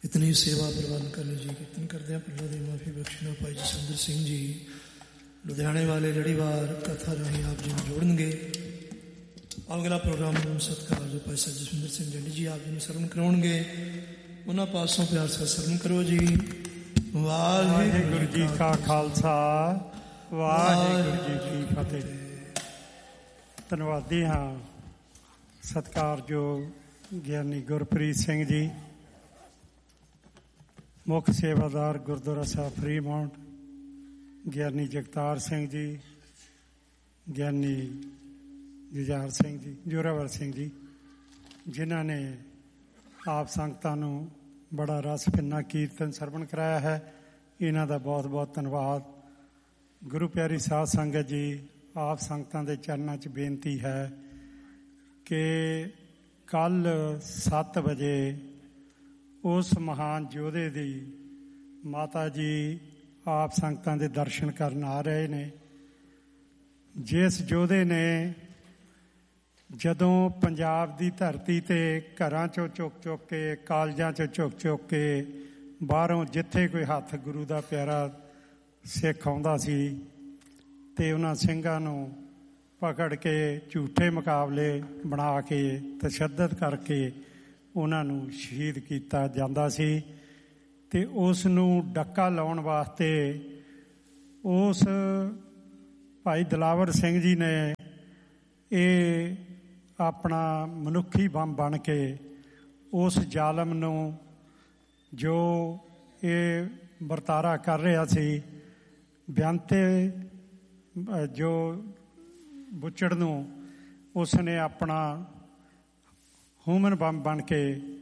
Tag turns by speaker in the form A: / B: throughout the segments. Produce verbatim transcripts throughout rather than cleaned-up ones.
A: इतनी सेवा प्रवान करनी जी। कीर्तन करते हैं पहलों की माफ़ी बख्शना भाई जसविंदर सिंह जी लुधियाने वाले लड़ीवार कथा राही आप जी जोड़नगे। अगला प्रोग्राम सत्कार जो भाई साहब जसविंदर सिंह जंडी जी आप जी सरवण कराउणगे। उन्होंने पासों प्यार से सरवण करो जी।
B: वाहिगुरू जी का खालसा वाहिगुरू जी की फतेह। धन्यवादी हाँ सत्कारयोग ਗਿਆਨੀ ਗੁਰਪ੍ਰੀਤ ਸਿੰਘ जी मुख सेवादार गुरुद्वारा साहब फ्रीमाउंट, ਗਿਆਨੀ जगतार सिंह जी, ਗਿਆਨੀ जुझार सिंह जी, जोरावर सिंह जी, जिन्हों ने आप संगतां नूं बड़ा रस पिन्ना कीर्तन सरवण कराया है, इन्हां दा बहुत बहुत धन्यवाद। गुरु प्यारी साध संगत जी, आप संगतां दे चरनां च बेनती है कि कल सत्त बजे उस महान योधे दी माता जी आप संगतां दे दर्शन करन आ रहे ने, जिस योधे ने जदों पंजाब दी धरती ते घरां चों चुक चुक के कालजां चों चुक चुक के बाहरों जिथे कोई हत्थ गुरु दा प्यारा सिख आउंदा सी ते उन्हां सिंघां नूं पकड़ के झूठे मुकाबले बना के तशद्दद करके उन्हां नूं शहीद किया जांदा सी ते उस नूं डक्का लाउण वास्ते उस भाई दिलावर सिंह जी ने ये अपना मनुखी बम बन के उस जालम नूं जो ये वरतारा कर रहा सी बेअंते जो बुचड़ नूं उसने अपना ह्यूमन बम बन के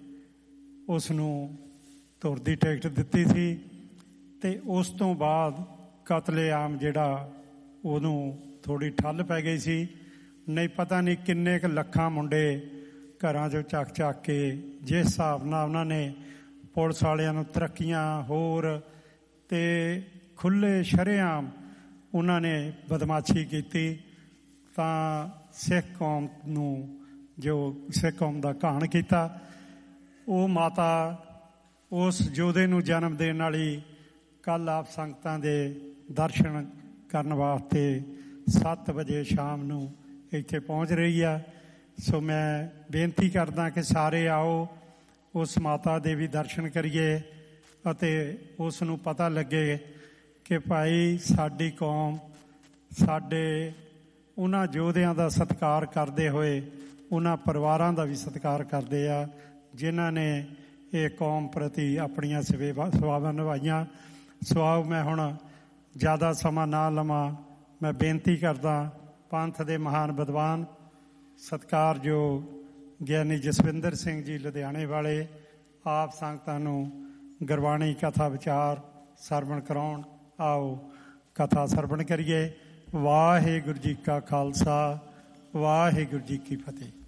B: उसनूं धुर दी टिकट दिती थी ते उस तो बाद कतलेआम जिहड़ा उहनूं थोड़ी ठल पै गई सी। नहीं पता नहीं किन्ने क लखां मुंडे घरां चों चक चक के जिस हिसाब नाल उन्हां ने पुलिस वालियां नूं तरक्कियां होर ते खुले शरेआम उन्हां ने बदमाशी कीती तां सिख कौम नूं जो सिख कौम का घाण किया। वो माता उस योधे नूं जन्म देण वाली कल आप संगतां दे दर्शन करन वास्ते सत्त बजे शाम नूं इत्थे पहुँच रही है। सो मैं बेनती करदा कि सारे आओ उस माता दे भी दर्शन करिए अते उस नूं पता लगे कि भाई साडी कौम साडे उन्हां योधियां दा सत्कार करदे होए उन्हां परिवारां दा भी सत्कार करदे आ जिन्हां ने ये कौम प्रति अपनियां सेवा सेवावां निभाईयां। सवाओ मैं हुण ज़्यादा समा ना लवां, मैं बेनती करदा पंथ दे महान विद्वान सत्कारयोग ਗਿਆਨੀ ਜਸਵਿੰਦਰ ਸਿੰਘ जी लुधियाने वाले आप संगतां नूं गुरबाणी कथा विचार सरवण कराउण। आओ कथा सरवण करिए। वाहिगुरू जी का खालसा वाहिगुरू जी की फतेह।